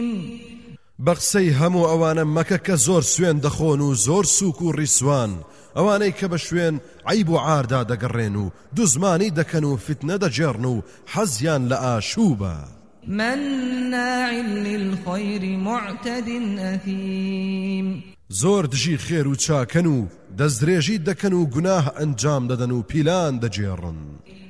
بەقسەی هەموو ئەوانە مەکە کە زۆر سوێن دەخۆن و زۆر سووک و ڕیسوان، ئەوانەی کە بە شوێن عیب و عاردا دەگەڕێن و دوزمانی دەکەن و فتنە دەجێڕن و حەزیان لە ئاشوبە. مناع للخير معتد أثيم زۆر دژی خێر و چاکەن و دەستدرێژی دەکەن و گوناه ئەنجام دەدەن و پیلان دەجێڕن.